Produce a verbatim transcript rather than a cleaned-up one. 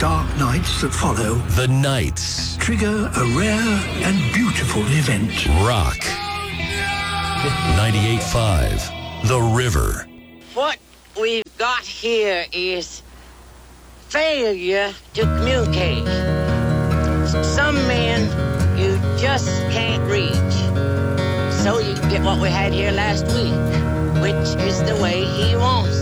dark nights that follow, The Nights. trigger a rare and beautiful event. Rock. ninety-eight point five. The River. What we've got here is failure to communicate. Some men you just can't reach. So you get what we had here last week, which is the way he wants